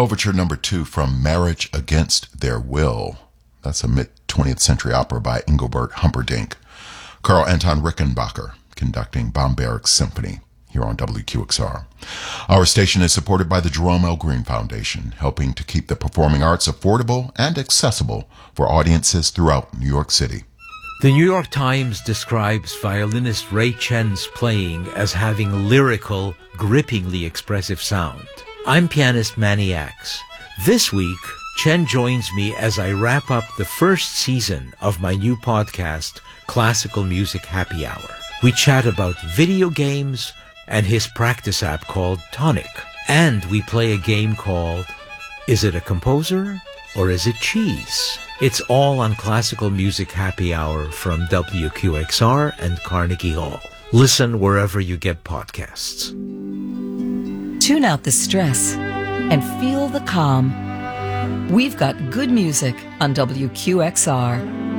Overture number 2 from Marriage Against Their Will. That's a mid-20th century opera by Engelbert Humperdinck. Karl Anton Rickenbacker conducting Bamberg Symphony here on WQXR. Our station is supported by the Jerome L. Green Foundation, helping to keep the performing arts affordable and accessible for audiences throughout New York City. The New York Times describes violinist Ray Chen's playing as having lyrical, grippingly expressive sound. I'm pianist Manny Axe. This week, Chen joins me as I wrap up the first season of my new podcast, Classical Music Happy Hour. We chat about video games and his practice app called Tonic. And we play a game called Is It a Composer or Is It Cheese? It's all on Classical Music Happy Hour from WQXR and Carnegie Hall. Listen wherever you get podcasts. Tune out the stress and feel the calm. We've got good music on WQXR.